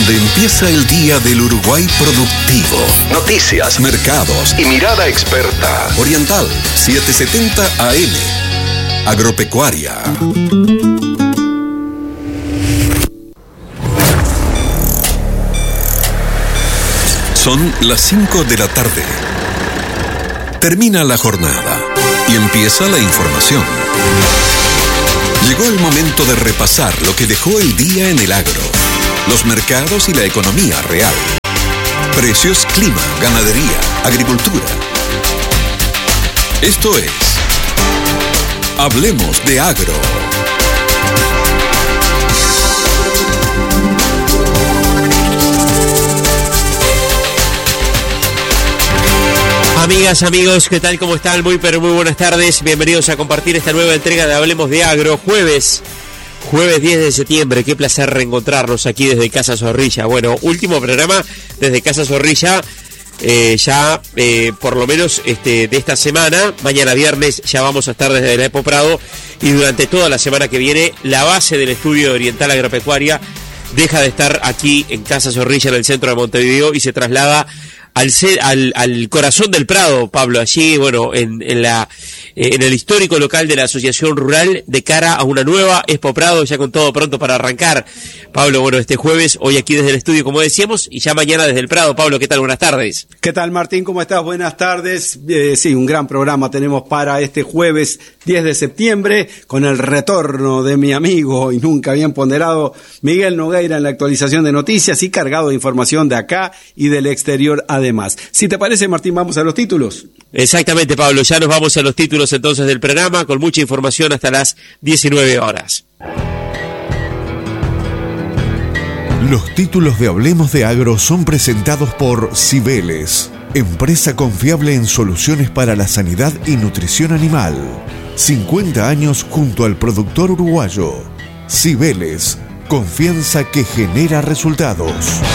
donde empieza el día del Uruguay productivo. Noticias, mercados y mirada experta. Oriental 770 AM. Agropecuaria. Son las 5 de la tarde. Termina la jornada y empieza la información. Llegó el momento de repasar lo que dejó el día en el agro, los mercados y la economía real. Precios, clima, ganadería, agricultura. Esto es Hablemos de Agro. Amigas, amigos, ¿qué tal? ¿Cómo están? Muy buenas tardes. Bienvenidos a compartir esta nueva entrega de Hablemos de Agro. Jueves 10 de septiembre. Qué placer reencontrarnos aquí desde Casa Zorrilla. Bueno, último programa desde Casa Zorrilla. Por lo menos de esta semana. Mañana viernes ya vamos a estar desde la Expo Prado. Y durante toda la semana que viene, la base del estudio Oriental Agropecuaria deja de estar aquí en Casa Zorrilla, en el centro de Montevideo, y se traslada al corazón del Prado, Pablo, allí, bueno, en el histórico local de la Asociación Rural, de cara a una nueva Expo Prado, ya con todo pronto para arrancar. Pablo, bueno, este jueves, hoy aquí desde el estudio, como decíamos, y ya mañana desde el Prado. Pablo, ¿qué tal? Buenas tardes. ¿Qué tal, Martín? ¿Cómo estás? Buenas tardes. Sí, un gran programa tenemos para este jueves 10 de septiembre, con el retorno de mi amigo y nunca bien ponderado Miguel Nogueira en la actualización de noticias y cargado de información de acá y del exterior además. Si te parece, Martín, vamos a los títulos. Exactamente, Pablo, ya nos vamos a los títulos entonces del programa, con mucha información hasta las 19 horas. Los títulos de Hablemos de Agro son presentados por Cibeles, empresa confiable en soluciones para la sanidad y nutrición animal. 50 años junto al productor uruguayo. Cibeles, confianza que genera resultados.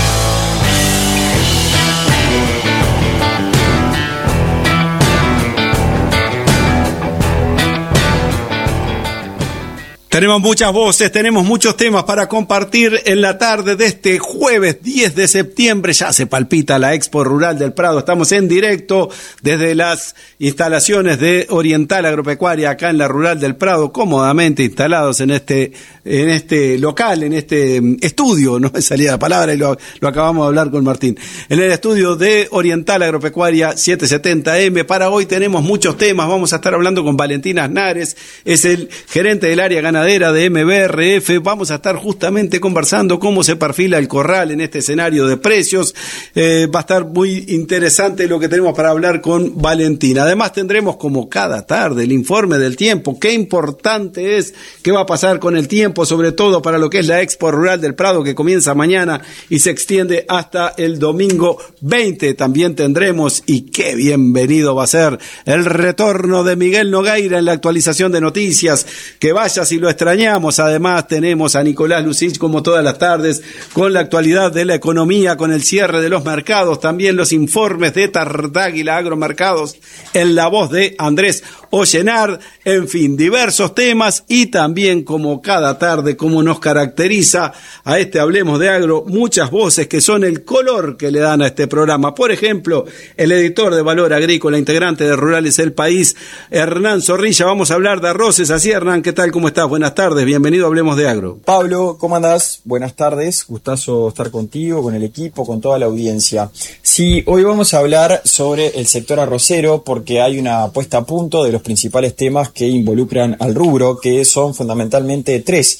Tenemos muchas voces, tenemos muchos temas para compartir en la tarde de este jueves 10 de septiembre. Ya se palpita la Expo Rural del Prado. Estamos en directo desde las instalaciones de Oriental Agropecuaria, acá en la Rural del Prado, cómodamente instalados en este local, en este estudio, no me salía la palabra y lo acabamos de hablar con Martín. En el estudio de Oriental Agropecuaria 770M. Para hoy tenemos muchos temas. Vamos a estar hablando con Valentín Aznares, es el gerente del área ganadera de MBRF. Vamos a estar justamente conversando cómo se perfila el corral en este escenario de precios. Va a estar muy interesante lo que tenemos para hablar con Valentín. Además tendremos, como cada tarde, el informe del tiempo. Qué importante es, qué va a pasar con el tiempo, sobre todo para lo que es la Expo Rural del Prado, que comienza mañana y se extiende hasta el domingo 20. También tendremos, y qué bienvenido va a ser, el retorno de Miguel Nogueira en la actualización de noticias. Que vaya si lo extrañamos. Además tenemos a Nicolás Lucich, como todas las tardes, con la actualidad de la economía, con el cierre de los mercados, también los informes de Tardáguila Agromercados, en la voz de Andrés Ollenard. En fin, diversos temas, y también, como cada tarde, como nos caracteriza a este Hablemos de Agro, muchas voces que son el color que le dan a este programa. Por ejemplo, el editor de Valor Agrícola, integrante de Rurales El País, Hernán Zorrilla. Vamos a hablar de arroces. Así, Hernán, ¿qué tal? ¿Cómo estás? Buenas tardes, bienvenido a Hablemos de Agro. Pablo, ¿cómo andás? Buenas tardes, gustazo estar contigo, con el equipo, con toda la audiencia. Sí, hoy vamos a hablar sobre el sector arrocero, porque hay una puesta a punto de los principales temas que involucran al rubro, que son fundamentalmente tres.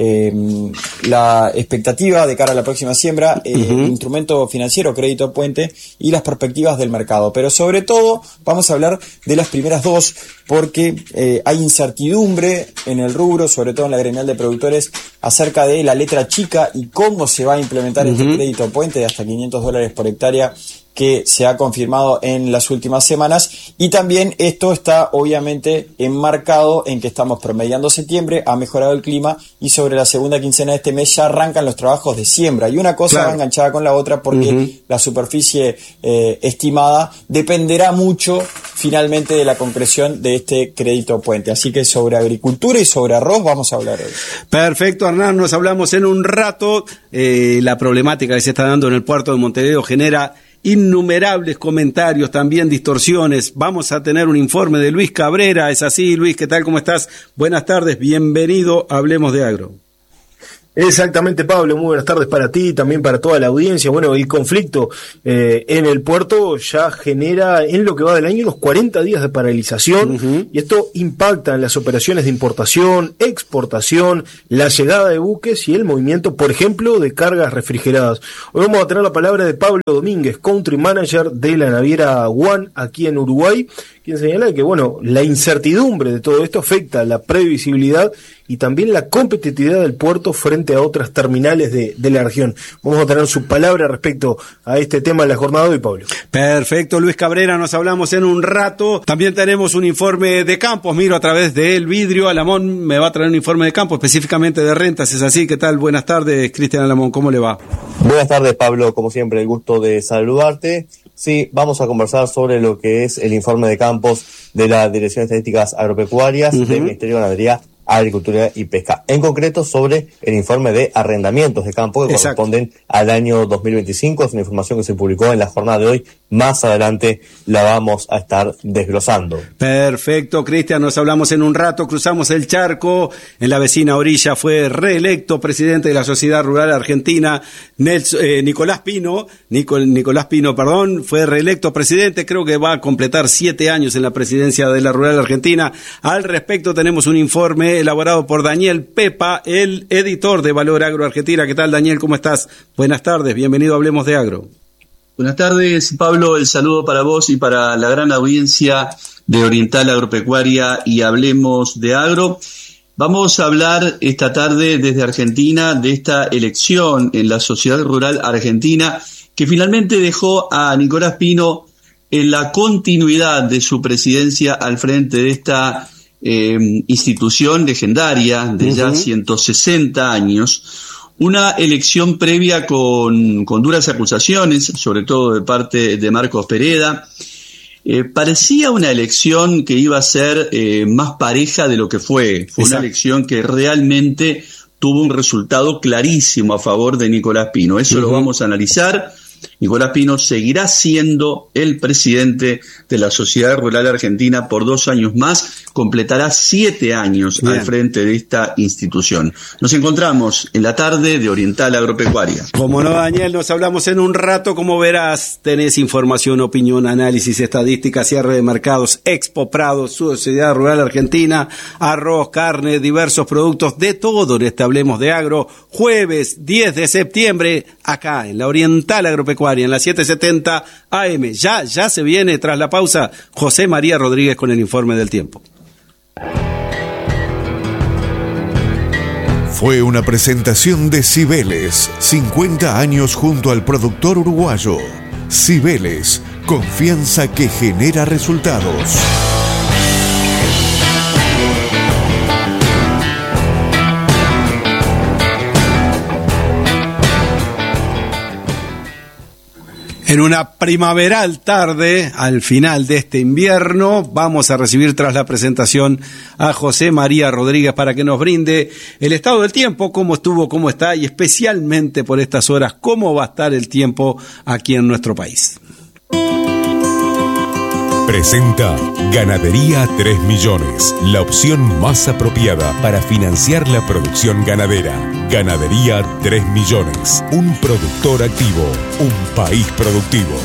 La expectativa de cara a la próxima siembra, instrumento financiero, crédito puente, y las perspectivas del mercado. Pero sobre todo vamos a hablar de las primeras dos, porque hay incertidumbre en el rubro, sobre todo en la gremial de productores, acerca de la letra chica y cómo se va a implementar este crédito puente de hasta $500 por hectárea que se ha confirmado en las últimas semanas, y también esto está obviamente enmarcado en que estamos promediando septiembre, ha mejorado el clima y sobre la segunda quincena de este mes ya arrancan los trabajos de siembra, y una cosa va enganchada con la otra porque la superficie estimada dependerá mucho finalmente de la concreción de este crédito puente. Así que sobre agricultura y sobre arroz vamos a hablar hoy. Perfecto, Hernán, nos hablamos en un rato. La problemática que se está dando en el puerto de Montevideo genera innumerables comentarios, también distorsiones. Vamos a tener un informe de Luis Cabrera. ¿Es así, Luis? ¿Qué tal? ¿Cómo estás? Buenas tardes, bienvenido a Hablemos de Agro. Exactamente, Pablo, muy buenas tardes para ti y también para toda la audiencia. Bueno, el conflicto en el puerto ya genera en lo que va del año unos 40 días de paralización, y esto impacta en las operaciones de importación, exportación, la llegada de buques y el movimiento, por ejemplo, de cargas refrigeradas. Hoy vamos a tener la palabra de Pablo Domínguez, Country Manager de la naviera One aquí en Uruguay, quien señala que, bueno, la incertidumbre de todo esto afecta la previsibilidad y también la competitividad del puerto frente a otras terminales de la región. Vamos a tener su palabra respecto a este tema en la jornada de hoy, Pablo. Perfecto, Luis Cabrera, nos hablamos en un rato. También tenemos un informe de campos, miro a través del vidrio. Alamón me va a traer un informe de campo, específicamente de rentas, ¿es así? ¿Qué tal? Buenas tardes, Cristian Alamón, ¿cómo le va? Buenas tardes, Pablo, como siempre, el gusto de saludarte. Sí, vamos a conversar sobre lo que es el informe de campos de la Dirección de Estadísticas Agropecuarias del Ministerio de Ganadería, Agricultura y Pesca. En concreto, sobre el informe de arrendamientos de campo que corresponden al año 2025. Es una información que se publicó en la jornada de hoy. Más adelante la vamos a estar desglosando. Perfecto, Cristian, nos hablamos en un rato. Cruzamos el charco. En la vecina orilla fue reelecto presidente de la Sociedad Rural Argentina, Nicolás Pino, fue reelecto presidente. Creo que va a completar 7 años en la presidencia de la Rural Argentina. Al respecto tenemos un informe elaborado por Daniel Pepa, el editor de Valor Agro Argentina. ¿Qué tal, Daniel? ¿Cómo estás? Buenas tardes, bienvenido a Hablemos de Agro. Buenas tardes, Pablo, el saludo para vos y para la gran audiencia de Oriental Agropecuaria y Hablemos de Agro. Vamos a hablar esta tarde desde Argentina de esta elección en la Sociedad Rural Argentina que finalmente dejó a Nicolás Pino en la continuidad de su presidencia al frente de esta institución legendaria de ya 160 años, una elección previa con duras acusaciones, sobre todo de parte de Marcos Pereda. Parecía una elección que iba a ser más pareja de lo que fue. Fue una elección que realmente tuvo un resultado clarísimo a favor de Nicolás Pino. Eso lo vamos a analizar. Nicolás Pino seguirá siendo el presidente de la Sociedad Rural Argentina por 2 años más, completará 7 años al frente de esta institución. Nos encontramos en la tarde de Oriental Agropecuaria. Como no, Daniel, nos hablamos en un rato. Como verás, tenés información, opinión, análisis, estadística, cierre de mercados, Expo Prado, Sociedad Rural Argentina, arroz, carne, diversos productos, de todo en este Hablemos de Agro, jueves 10 de septiembre, acá en la Oriental Agropecuaria, en la 770 AM. Ya se viene, tras la pausa, José María Rodríguez con el informe del tiempo. Fue una presentación de Cibeles, 50 años junto al productor uruguayo. Cibeles, confianza que genera resultados. En una primaveral tarde, al final de este invierno, vamos a recibir tras la presentación a José María Rodríguez para que nos brinde el estado del tiempo, cómo estuvo, cómo está y especialmente por estas horas, cómo va a estar el tiempo aquí en nuestro país. Presenta Ganadería 3 Millones, la opción más apropiada para financiar la producción ganadera. Ganadería 3 Millones, un productor activo, un país productivo.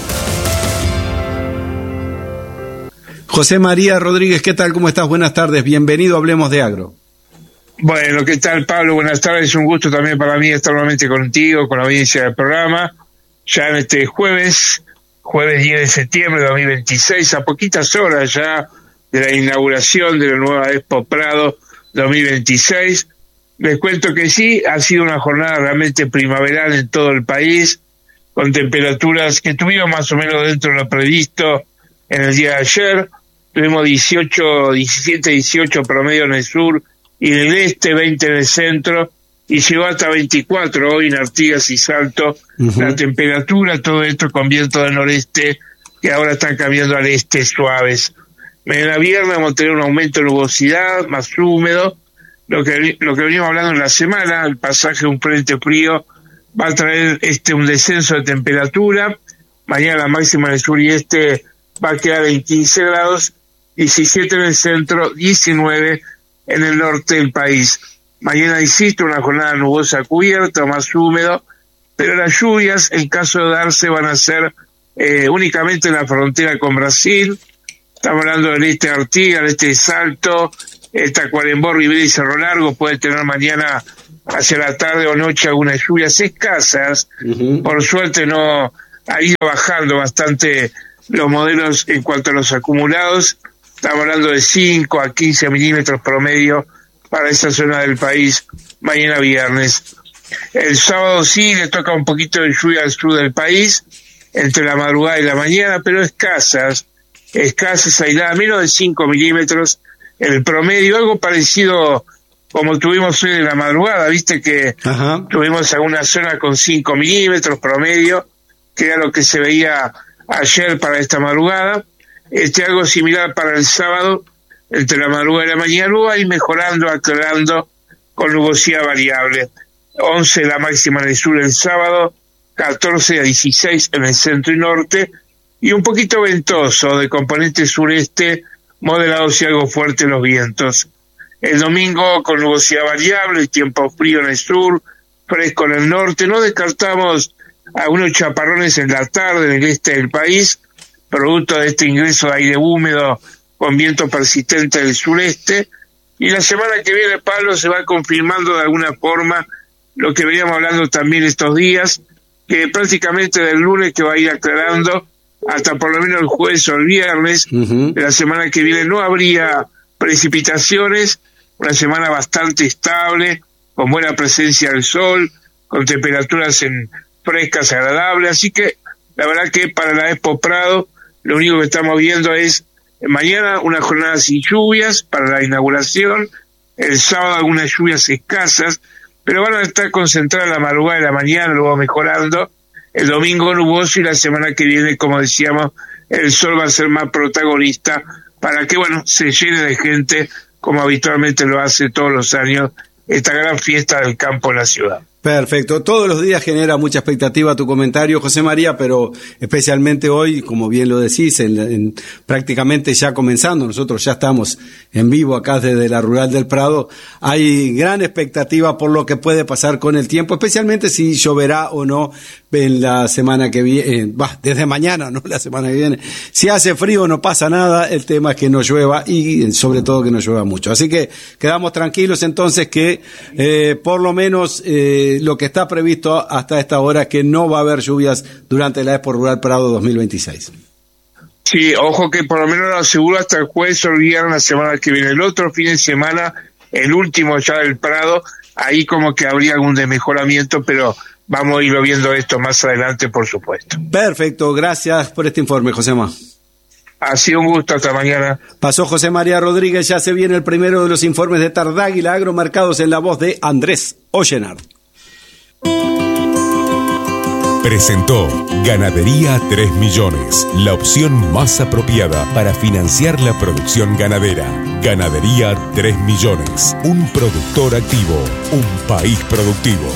José María Rodríguez, ¿qué tal? ¿Cómo estás? Buenas tardes, bienvenido a Hablemos de Agro. Bueno, ¿qué tal, Pablo? Buenas tardes, un gusto también para mí estar nuevamente contigo, con la audiencia del programa, ya en este jueves 10 de septiembre de 2026, a poquitas horas ya de la inauguración de la nueva Expo Prado 2026. Les cuento que sí, ha sido una jornada realmente primaveral en todo el país, con temperaturas que tuvimos más o menos dentro de lo previsto en el día de ayer. Tuvimos 17, 18 promedio en el sur y en el este, 20 en el centro, y llegó hasta 24 hoy en Artigas y Salto. La temperatura, todo esto con viento del noreste que ahora están cambiando al este suaves. Mañana viernes vamos a tener un aumento de nubosidad, más húmedo, lo que venimos hablando en la semana. El pasaje de un frente frío va a traer un descenso de temperatura. Mañana la máxima en el sur y este va a quedar en 15 grados, 17 en el centro, 19 en el norte del país. Mañana, insisto, una jornada nubosa cubierta, más húmedo, pero las lluvias, en caso de darse, van a ser únicamente en la frontera con Brasil. Estamos hablando del este de Artigas, del este de Salto, Tacuarembó, Rivera y Cerro Largo. Puede tener mañana hacia la tarde o noche algunas lluvias escasas. Por suerte no ha ido bajando bastante los modelos en cuanto a los acumulados. Estamos hablando de 5 a 15 milímetros promedio para esa zona del país mañana viernes. El sábado sí le toca un poquito de lluvia al sur del país, entre la madrugada y la mañana, pero escasas, aisladas, menos de 5 milímetros el promedio, algo parecido como tuvimos hoy en la madrugada. Viste que tuvimos alguna zona con 5 milímetros promedio, que era lo que se veía ayer para esta madrugada. Algo similar para el sábado, entre la madrugada y la mañana, va a ir mejorando, aclarando, con nubosidad variable. 11 la máxima en el sur el sábado, 14 a 16 en el centro y norte, y un poquito ventoso de componente sureste, moderados y algo fuerte los vientos. El domingo con nubosidad variable, tiempo frío en el sur, fresco en el norte. No descartamos algunos chaparrones en la tarde en el este del país, producto de este ingreso de aire húmedo con viento persistente del sureste. Y la semana que viene, Pablo, se va confirmando de alguna forma lo que veníamos hablando también estos días, que prácticamente del lunes que va a ir aclarando hasta por lo menos el jueves o el viernes de la semana que viene no habría precipitaciones. Una semana bastante estable, con buena presencia del sol, con temperaturas frescas, agradables. Así que la verdad que para la Expo Prado lo único que estamos viendo es mañana una jornada sin lluvias para la inauguración, el sábado algunas lluvias escasas, pero van a estar concentradas la madrugada y la mañana, luego mejorando. El domingo nuboso y la semana que viene, como decíamos, el sol va a ser más protagonista para que, se llene de gente, como habitualmente lo hace todos los años, esta gran fiesta del campo en la ciudad. Perfecto. Todos los días genera mucha expectativa tu comentario, José María, pero especialmente hoy, como bien lo decís, prácticamente ya comenzando, nosotros ya estamos en vivo acá desde la Rural del Prado, hay gran expectativa por lo que puede pasar con el tiempo, especialmente si lloverá o no en la semana que viene, desde mañana, no la semana que viene. Si hace frío no pasa nada, el tema es que no llueva y sobre todo que no llueva mucho. Así que quedamos tranquilos entonces que por lo menos lo que está previsto hasta esta hora es que no va a haber lluvias durante la Expo Rural Prado 2026. Sí, ojo que por lo menos lo aseguro hasta el jueves o el viernes la semana que viene. El otro fin de semana, el último ya del Prado, ahí como que habría algún desmejoramiento, pero vamos a ir viendo esto más adelante, por supuesto. Perfecto, gracias por este informe, Josema. Ha sido un gusto, hasta mañana. Pasó José María Rodríguez, ya se viene el primero de los informes de Tardáguila Agro, marcados en la voz de Andrés Ollenard. Presentó Ganadería 3 Millones, la opción más apropiada para financiar la producción ganadera. Ganadería 3 Millones, un productor activo, un país productivo.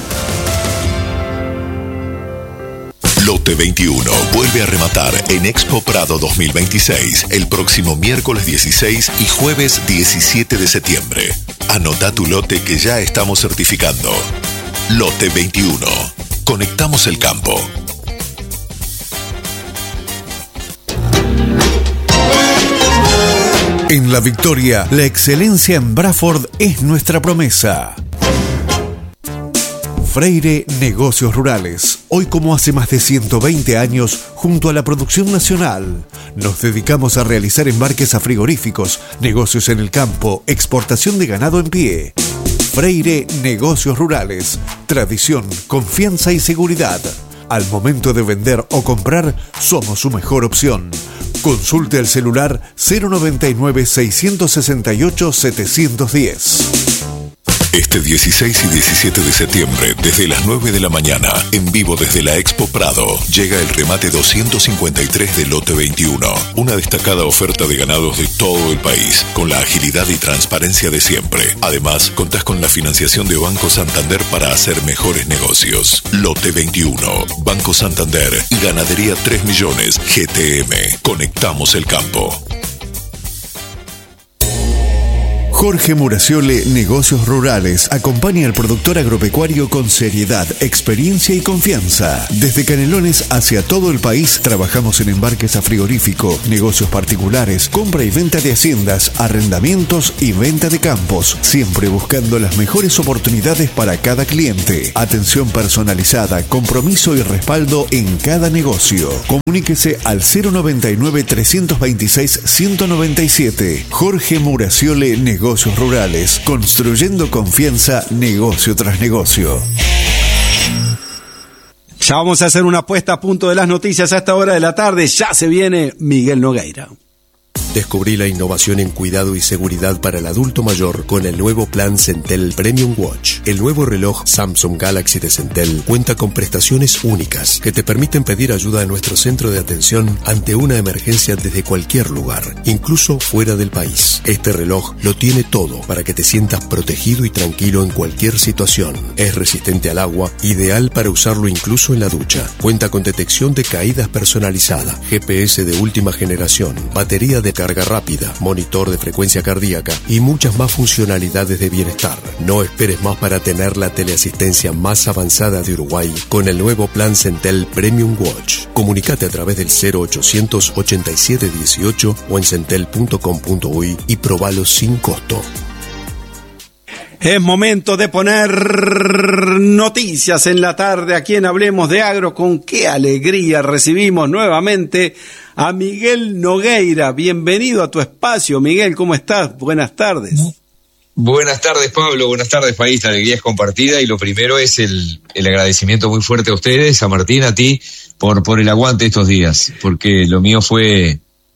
Lote 21 vuelve a rematar en Expo Prado 2026 el próximo miércoles 16 y jueves 17 de septiembre. Anota tu lote que ya estamos certificando. Lote 21. Conectamos el campo. En La Victoria, la excelencia en Bradford es nuestra promesa. Freire Negocios Rurales. Hoy, como hace más de 120 años, junto a la producción nacional, nos dedicamos a realizar embarques a frigoríficos, negocios en el campo, exportación de ganado en pie. Freire Negocios Rurales. Tradición, confianza y seguridad. Al momento de vender o comprar, somos su mejor opción. Consulte al celular 099-668-710. Este 16 y 17 de septiembre, desde las 9 de la mañana, en vivo desde la Expo Prado, llega el remate 253 de Lote 21. Una destacada oferta de ganados de todo el país, con la agilidad y transparencia de siempre. Además, contás con la financiación de Banco Santander para hacer mejores negocios. Lote 21, Banco Santander y Ganadería 3 Millones, GTM. Conectamos el campo. Jorge Muraciole, Negocios Rurales, acompaña al productor agropecuario con seriedad, experiencia y confianza. Desde Canelones hacia todo el país, trabajamos en embarques a frigorífico, negocios particulares, compra y venta de haciendas, arrendamientos y venta de campos, siempre buscando las mejores oportunidades para cada cliente. Atención personalizada, compromiso y respaldo en cada negocio. Comuníquese al 099-326-197. Jorge Muraciole, Negocios Rurales, construyendo confianza negocio tras negocio. Ya vamos a hacer una puesta a punto de las noticias a esta hora de la tarde. Ya se viene Miguel Nogueira. Descubrí la innovación en cuidado y seguridad para el adulto mayor con el nuevo plan Centel Premium Watch. El nuevo reloj Samsung Galaxy de Centel cuenta con prestaciones únicas que te permiten pedir ayuda a nuestro centro de atención ante una emergencia desde cualquier lugar, incluso fuera del país. Este reloj lo tiene todo para que te sientas protegido y tranquilo en cualquier situación. Es resistente al agua, ideal para usarlo incluso en la ducha. Cuenta con detección de caídas personalizada, GPS de última generación, batería de carga rápida, monitor de frecuencia cardíaca y muchas más funcionalidades de bienestar. No esperes más para tener la teleasistencia más avanzada de Uruguay con el nuevo plan Centel Premium Watch. Comunicate a través del 0800 87 18 o en centel.com.uy y probalo sin costo. Es momento de poner noticias en la tarde aquí en Hablemos de Agro. Con qué alegría recibimos nuevamente a Miguel Nogueira. Bienvenido a tu espacio, Miguel. ¿Cómo estás? Buenas tardes. Buenas tardes, Pablo. Buenas tardes, país. La alegría es compartida y lo primero es el agradecimiento muy fuerte a ustedes, a Martín, a ti, por el aguante estos días, porque lo mío fue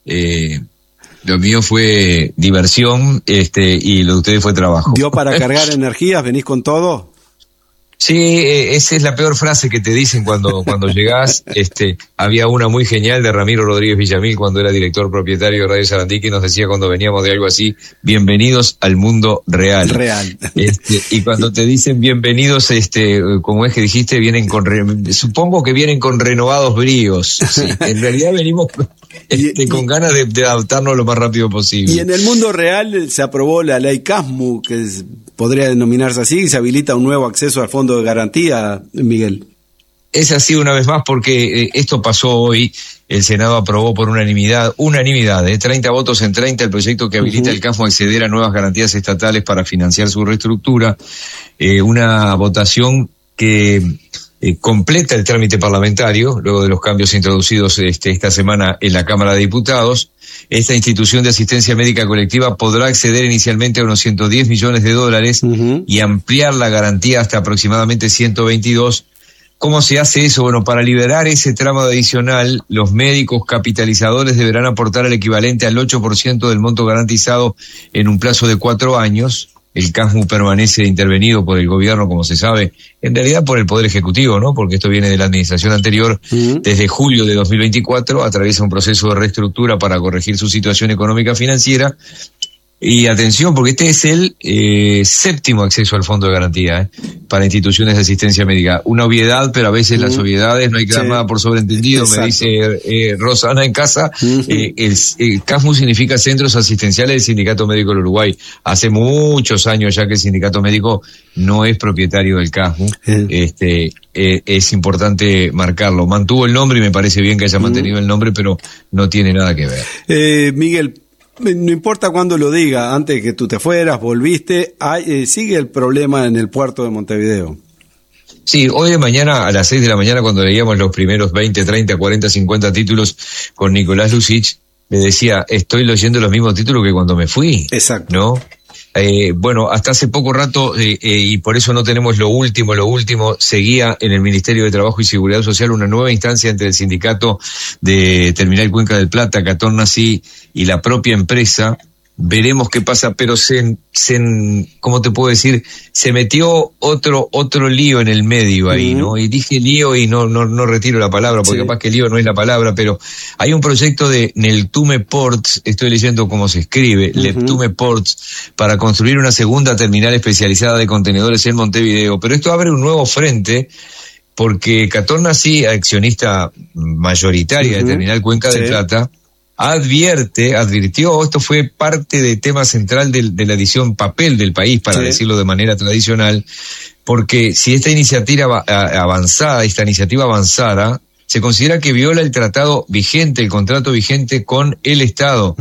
diversión, y lo de ustedes fue trabajo. ¿Dio para cargar energías? ¿Venís con todo? Sí, esa es la peor frase que te dicen cuando llegás. Había una muy genial de Ramiro Rodríguez Villamil cuando era director propietario de Radio Sarandí, que nos decía cuando veníamos de algo así: bienvenidos al mundo real. Y cuando te dicen bienvenidos, como es que dijiste, supongo que vienen con renovados bríos. Sí, en realidad venimos con ganas de adaptarnos lo más rápido posible. Y en el mundo real se aprobó la ley CASMU, que podría denominarse así, y se habilita un nuevo acceso al fondo de garantía, Miguel. Es así una vez más porque esto pasó hoy. El Senado aprobó por unanimidad, 30 votos en 30, el proyecto que habilita el CASMU a acceder a nuevas garantías estatales para financiar su reestructura. Una votación que completa el trámite parlamentario, luego de los cambios introducidos esta semana en la Cámara de Diputados. Esta institución de asistencia médica colectiva podrá acceder inicialmente a unos 110 millones de dólares y ampliar la garantía hasta aproximadamente 122. ¿Cómo se hace eso? Bueno, para liberar ese tramo adicional, los médicos capitalizadores deberán aportar el equivalente al 8% del monto garantizado en un plazo de 4 años. El CASMU permanece intervenido por el gobierno, como se sabe, en realidad por el Poder Ejecutivo, ¿no? Porque esto viene de la administración anterior. Desde julio de 2024 atraviesa un proceso de reestructura para corregir su situación económica financiera. Y atención, porque este es el séptimo acceso al fondo de garantía para instituciones de asistencia médica. Una obviedad, pero a veces las obviedades no hay que dar nada por sobreentendido. Exacto. Me dice Rosana en casa. El CASMU significa Centros Asistenciales del Sindicato Médico del Uruguay. Hace muchos años ya que el Sindicato Médico no es propietario del CASMU. Es importante marcarlo. Mantuvo el nombre y me parece bien que haya mantenido el nombre, pero no tiene nada que ver. Miguel, no importa cuándo lo diga, antes que tú te fueras, volviste, sigue el problema en el puerto de Montevideo. Sí, hoy de mañana a las 6 de la mañana, cuando leíamos los primeros 20, 30, 40, 50 títulos con Nicolás Lucich, me decía, estoy leyendo los mismos títulos que cuando me fui. Exacto. ¿No? bueno, hasta hace poco rato, y por eso no tenemos lo último, seguía en el Ministerio de Trabajo y Seguridad Social una nueva instancia entre el sindicato de Terminal Cuenca del Plata, Catornasí, y la propia empresa. Veremos qué pasa, pero ¿cómo te puedo decir? Se metió otro lío en el medio ahí, ¿no? Y dije lío y no retiro la palabra, porque capaz que lío no es la palabra, pero hay un proyecto de Neltume Ports, estoy leyendo cómo se escribe, Neltume Ports, para construir una segunda terminal especializada de contenedores en Montevideo, pero esto abre un nuevo frente, porque Catornasí, accionista mayoritaria de Terminal Cuenca del Plata, advirtió, esto fue parte de tema central de la edición papel del país, para decirlo de manera tradicional, porque si esta iniciativa avanzara, se considera que viola el tratado vigente, el contrato vigente con el Estado.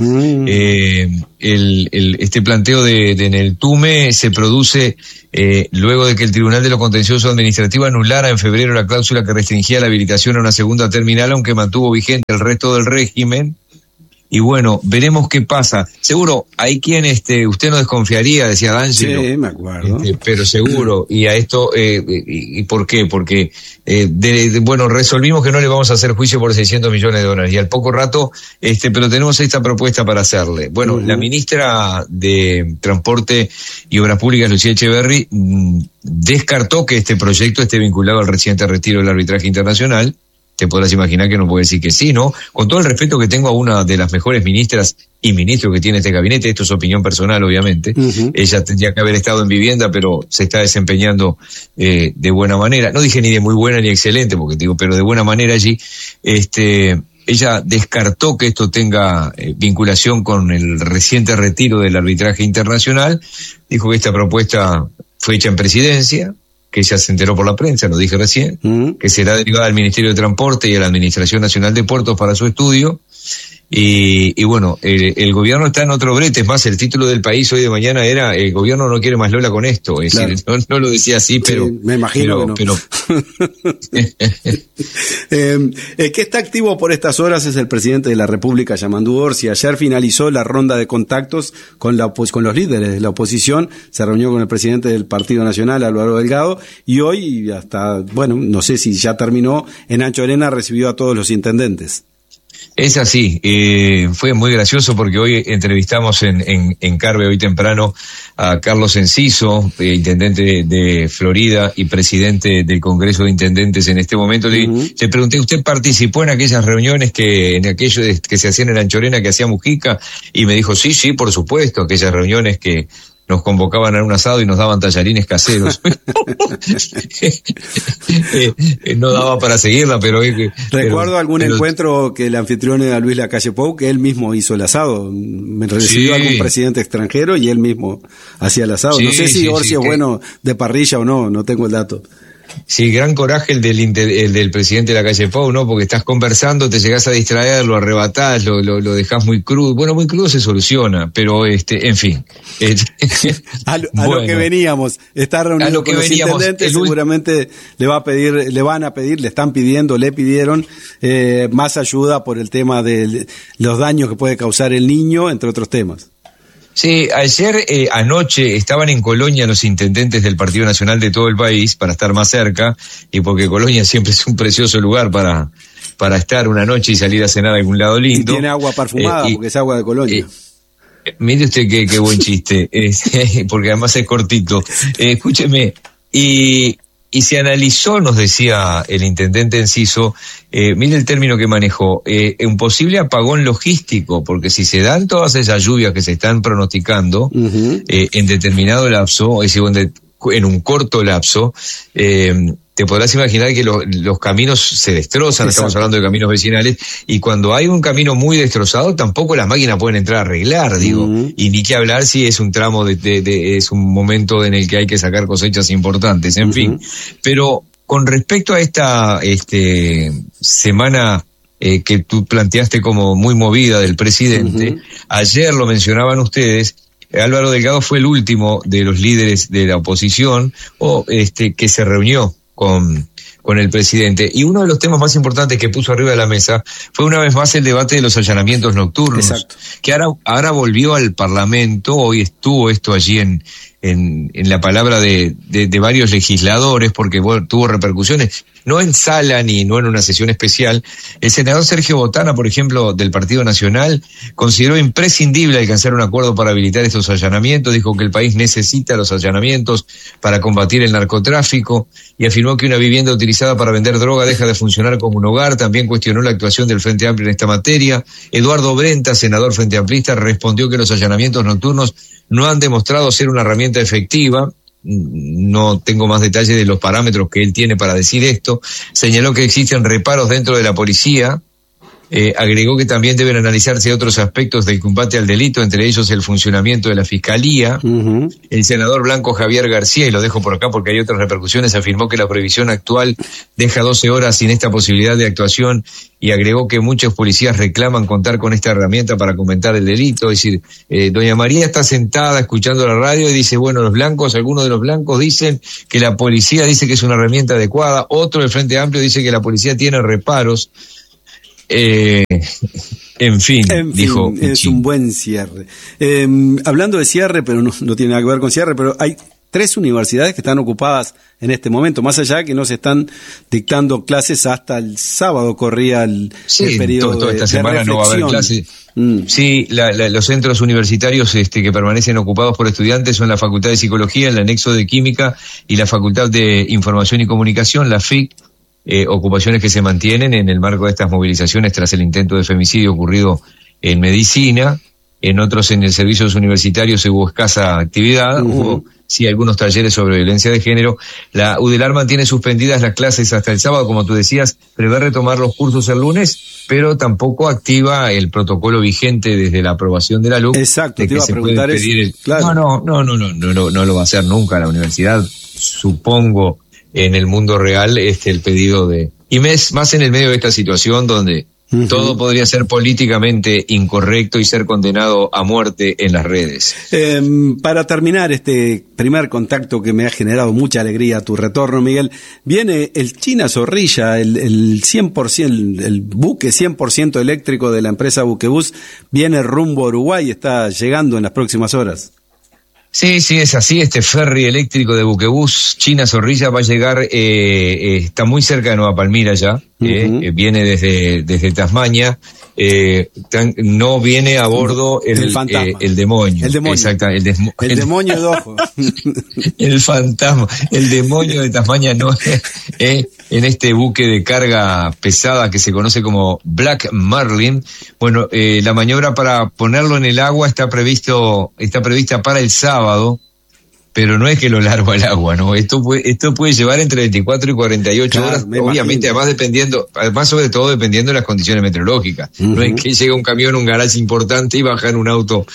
Este planteo de Neltume se produce luego de que el Tribunal de lo Contencioso Administrativo anulara en febrero la cláusula que restringía la habilitación a una segunda terminal, aunque mantuvo vigente el resto del régimen. Y bueno, veremos qué pasa. Seguro, hay quien, usted no desconfiaría, decía D'Angelo. Sí, me acuerdo. Pero seguro, y a esto, ¿y por qué? Porque, bueno, resolvimos que no le vamos a hacer juicio por $600 millones, y al poco rato, pero tenemos esta propuesta para hacerle. Bueno, la ministra de Transporte y Obras Públicas, Lucía Echeverri, descartó que este proyecto esté vinculado al reciente retiro del arbitraje internacional. Te podrás imaginar que no puedo decir que sí, ¿no? Con todo el respeto que tengo a una de las mejores ministras y ministros que tiene este gabinete, esto es opinión personal, obviamente. Ella tendría que haber estado en vivienda, pero se está desempeñando de buena manera. No dije ni de muy buena ni excelente, porque digo, pero de buena manera allí. Ella descartó que esto tenga vinculación con el reciente retiro del arbitraje internacional. Dijo que esta propuesta fue hecha en presidencia, que ya se enteró por la prensa, lo dije recién, que será derivada al Ministerio de Transporte y a la Administración Nacional de Puertos para su estudio. Y bueno, el gobierno está en otro brete. Es más, el título del país hoy de mañana era: el gobierno no quiere más Lola con esto. Es decir, no lo decía así, pero... Sí, me imagino que no. Que está activo por estas horas es el presidente de la República, Yamandu Orsi. Ayer finalizó la ronda de contactos con los líderes de la oposición. Se reunió con el presidente del Partido Nacional, Álvaro Delgado, y hoy hasta, bueno, no sé si ya terminó, en Ancho Arena recibió a todos los intendentes. Es así, fue muy gracioso porque hoy entrevistamos en Carve hoy temprano a Carlos Enciso, intendente de Florida y presidente del Congreso de Intendentes en este momento. Le pregunté, ¿usted participó en aquellas reuniones que se hacían en Anchorena, que hacía Mujica? Y me dijo, sí, por supuesto, aquellas reuniones que nos convocaban a un asado y nos daban tallarines caseros. No daba para seguirla, pero... Recuerdo algún encuentro que el anfitrión era Luis Lacalle Pou, que él mismo hizo el asado. Me recibió algún presidente extranjero y él mismo hacía el asado. No sé si Orsi es bueno de parrilla o no tengo el dato. Sí, gran coraje el del presidente de la calle Pou, ¿no? Porque estás conversando, te llegás a distraer, lo arrebatás, lo dejás muy crudo. Bueno, muy crudo se soluciona, pero en fin. A lo que veníamos, estar reunido con los intendentes, seguramente le están pidiendo, le pidieron más ayuda por el tema de los daños que puede causar el niño, entre otros temas. Sí, ayer, anoche, estaban en Colonia los intendentes del Partido Nacional de todo el país para estar más cerca, y porque Colonia siempre es un precioso lugar para estar una noche y salir a cenar a algún lado lindo. Y tiene agua perfumada, porque es agua de Colonia. Mire usted qué buen chiste, porque además es cortito. Escúcheme, y se analizó, nos decía el intendente Enciso, mire el término que manejó, un posible apagón logístico, porque si se dan todas esas lluvias que se están pronosticando en determinado lapso, es decir, en un corto lapso, te podrás imaginar que los caminos se destrozan. Exacto. Estamos hablando de caminos vecinales, y cuando hay un camino muy destrozado, tampoco las máquinas pueden entrar a arreglar, digo, y ni que hablar si es un tramo es un momento en el que hay que sacar cosechas importantes, en fin. Pero con respecto a esta semana que tú planteaste como muy movida del presidente, ayer lo mencionaban ustedes, Álvaro Delgado fue el último de los líderes de la oposición que se reunió con con el presidente. Y uno de los temas más importantes que puso arriba de la mesa fue una vez más el debate de los allanamientos nocturnos. Exacto. Que ahora volvió al Parlamento. Hoy estuvo esto allí en la palabra de varios legisladores, porque tuvo repercusiones, no en sala ni no en una sesión especial. El senador Sergio Botana, por ejemplo, del Partido Nacional, consideró imprescindible alcanzar un acuerdo para habilitar estos allanamientos, dijo que el país necesita los allanamientos para combatir el narcotráfico, y afirmó que una vivienda utilizada para vender droga deja de funcionar como un hogar. También cuestionó la actuación del Frente Amplio en esta materia. Eduardo Brenta, senador Frente Amplista, respondió que los allanamientos nocturnos no han demostrado ser una herramienta efectiva. No tengo más detalles de los parámetros que él tiene para decir esto. Señaló que existen reparos dentro de la policía. Agregó que también deben analizarse otros aspectos del combate al delito, entre ellos el funcionamiento de la Fiscalía. El senador blanco Javier García, y lo dejo por acá porque hay otras repercusiones, afirmó que la prohibición actual deja 12 horas sin esta posibilidad de actuación, y agregó que muchos policías reclaman contar con esta herramienta para comentar el delito. Es decir, doña María está sentada escuchando la radio y dice, bueno, algunos de los blancos dicen que la policía dice que es una herramienta adecuada, otro del Frente Amplio dice que la policía tiene reparos. En fin, dijo. Es un buen cierre. Hablando de cierre, pero no tiene nada que ver con cierre, pero hay 3 universidades que están ocupadas en este momento, más allá de que no se están dictando clases hasta el sábado, corría el periodo toda esta semana reflexión. No va a haber clases. Sí, los centros universitarios que permanecen ocupados por estudiantes son la Facultad de Psicología, el anexo de Química y la Facultad de Información y Comunicación, la FIC. Ocupaciones que se mantienen en el marco de estas movilizaciones tras el intento de femicidio ocurrido en Medicina. En otros, en el servicios universitarios hubo escasa actividad, hubo sí algunos talleres sobre violencia de género. La UDELAR mantiene suspendidas las clases hasta el sábado, como tú decías, prevé retomar los cursos el lunes, pero tampoco activa el protocolo vigente desde la aprobación de la LUC. Exacto, te iba a preguntar eso. Claro. No lo va a hacer nunca la universidad, supongo. En el mundo real, el pedido de... Y más en el medio de esta situación donde todo podría ser políticamente incorrecto y ser condenado a muerte en las redes. Para terminar este primer contacto que me ha generado mucha alegría tu retorno, Miguel, viene el China Zorrilla, el 100%, el buque 100% eléctrico de la empresa Buquebus, viene rumbo a Uruguay, está llegando en las próximas horas. Sí, es así. Este ferry eléctrico de Buquebus, China Zorrilla, va a llegar, está muy cerca de Nueva Palmira ya, viene desde Tasmania, no viene a bordo el demonio. El demonio. Exacto, el demonio de ojo. El fantasma, el demonio de Tasmania no en este buque de carga pesada que se conoce como Black Marlin. Bueno, la maniobra para ponerlo en el agua está prevista para el sábado, pero no es que lo largo al agua, ¿no? Esto puede llevar entre 24 y 48 horas, obviamente, además sobre todo dependiendo de las condiciones meteorológicas. No es que llega un camión, un garage importante y bajan un auto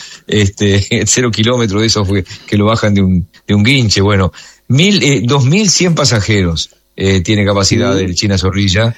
0 kilómetros de esos que lo bajan de un guinche. Bueno, 2.100 pasajeros tiene capacidad del China Zorrilla,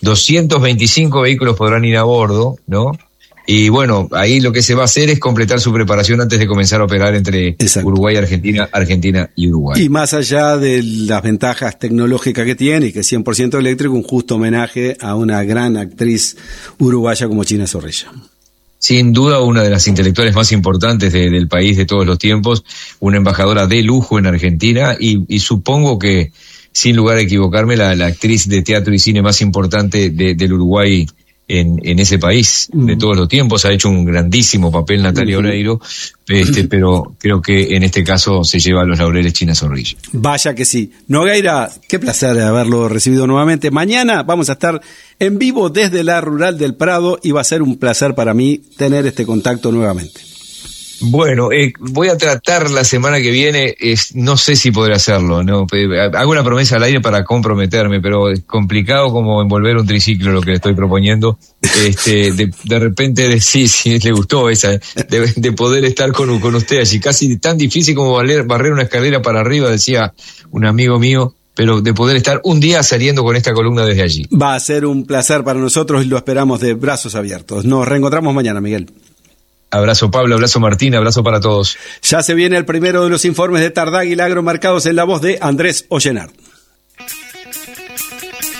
225 vehículos podrán ir a bordo, ¿no? Y bueno, ahí lo que se va a hacer es completar su preparación antes de comenzar a operar entre Uruguay, Argentina y Uruguay. Y más allá de las ventajas tecnológicas que tiene, y que es 100% eléctrico, un justo homenaje a una gran actriz uruguaya como China Zorrilla. Sin duda, una de las intelectuales más importantes del país de todos los tiempos, una embajadora de lujo en Argentina, y supongo que, sin lugar a equivocarme, la actriz de teatro y cine más importante del Uruguay en ese país de todos los tiempos. Ha hecho un grandísimo papel Natalia Oreiro, pero creo que en este caso se lleva los laureles China Zorrilla. Vaya que sí. Nogueira, qué placer haberlo recibido nuevamente. Mañana vamos a estar en vivo desde la Rural del Prado y va a ser un placer para mí tener este contacto nuevamente. Bueno, voy a tratar la semana que viene, no sé si podré hacerlo, ¿no? Hago una promesa al aire para comprometerme, pero es complicado como envolver un triciclo lo que le estoy proponiendo. De repente, sí, le gustó esa, de poder estar con ustedes, y casi tan difícil como barrer una escalera para arriba, decía un amigo mío, pero de poder estar un día saliendo con esta columna desde allí. Va a ser un placer para nosotros y lo esperamos de brazos abiertos. Nos reencontramos mañana, Miguel. Abrazo Pablo, abrazo Martín, abrazo para todos. Ya se viene el primero de los informes de Tardáguila Agromarcados en la voz de Andrés Ollenard.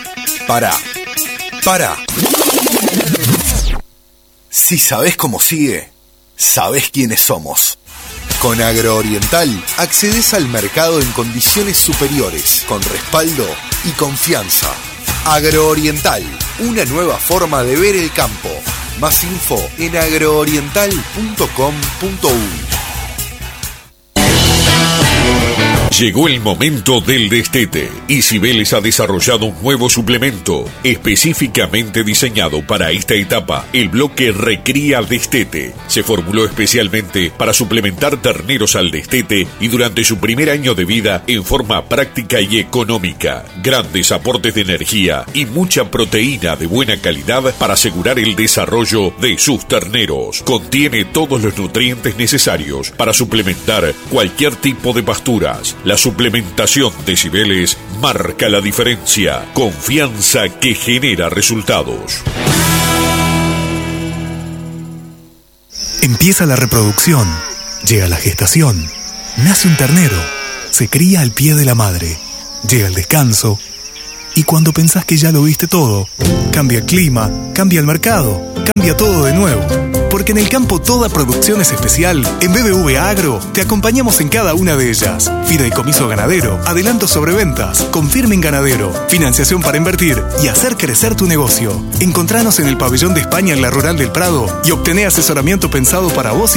Pará. Si sabés cómo sigue, sabés quiénes somos. Con Agrooriental accedes al mercado en condiciones superiores, con respaldo y confianza. Agrooriental, una nueva forma de ver el campo. Más info en agrooriental.com.uy. Llegó el momento del destete y Cibeles ha desarrollado un nuevo suplemento específicamente diseñado para esta etapa, el bloque Recría Destete. Se formuló especialmente para suplementar terneros al destete y durante su primer año de vida en forma práctica y económica. Grandes aportes de energía y mucha proteína de buena calidad para asegurar el desarrollo de sus terneros. Contiene todos los nutrientes necesarios para suplementar cualquier tipo de pasturas. La suplementación de Cibeles marca la diferencia. Confianza que genera resultados. Empieza la reproducción, llega la gestación, nace un ternero, se cría al pie de la madre, llega el descanso y cuando pensás que ya lo viste todo, cambia el clima, cambia el mercado, cambia todo de nuevo. Porque en el campo toda producción es especial. En BBVA Agro te acompañamos en cada una de ellas. Fideicomiso ganadero, adelantos sobre ventas, confirming ganadero, financiación para invertir y hacer crecer tu negocio. Encontranos en el pabellón de España en la Rural del Prado y obtené asesoramiento pensado para vos y